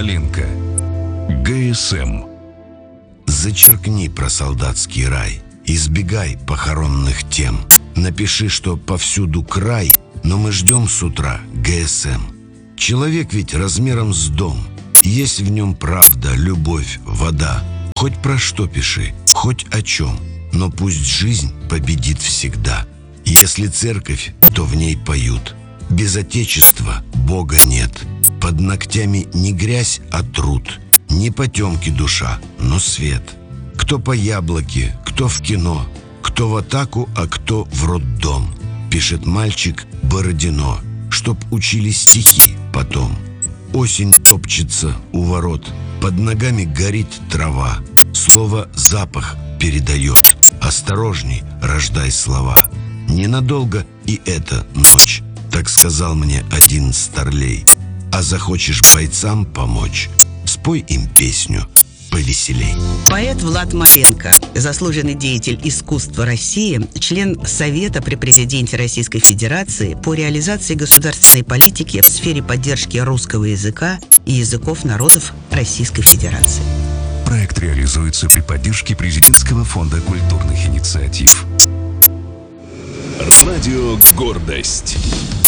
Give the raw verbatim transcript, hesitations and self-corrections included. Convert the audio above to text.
Малинка. ГСМ. Зачеркни про солдатский рай, избегай похоронных тем. Напиши, что повсюду край, но мы ждем с утра ГСМ. Человек ведь размером с дом, есть в нем правда, любовь, вода. Хоть про что пиши, хоть о чем, но пусть жизнь победит всегда. Если церковь, то в ней поют: без Отечества Бога нет. Под ногтями не грязь, а труд, не потемки душа, но свет. Кто по яблоке, кто в кино, кто в атаку, а кто в роддом. Пишет мальчик Бородино, чтоб учили стихи потом. Осень топчется у ворот, под ногами горит трава. Слово запах передает, осторожней рождай слова. Ненадолго и эта ночь, так сказал мне один старлей. А захочешь бойцам помочь, спой им песню повеселей. Поэт Влад Маленко, заслуженный деятель искусства России, член Совета при президенте Российской Федерации по реализации государственной политики в сфере поддержки русского языка и языков народов Российской Федерации. Проект реализуется при поддержке Президентского фонда культурных инициатив. Радио «Гордость».